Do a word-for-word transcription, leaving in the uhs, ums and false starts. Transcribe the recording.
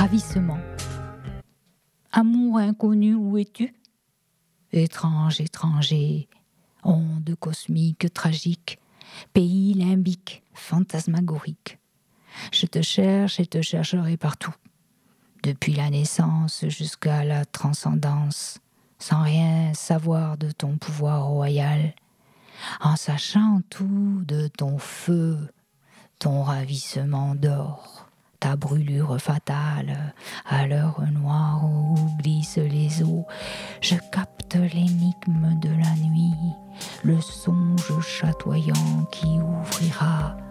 ravissement. Amour inconnu, où es-tu ? Étrange, étranger, onde cosmique, tragique, pays limbique, fantasmagorique. Je te cherche et te chercherai partout, depuis la naissance jusqu'à la transcendance, sans rien savoir de ton pouvoir royal, en sachant tout de ton feu, ton ravissement d'or, ta brûlure fatale, à l'heure noire où glissent les eaux. Je capte l'énigme de la nuit, le songe chatoyant qui ouvrira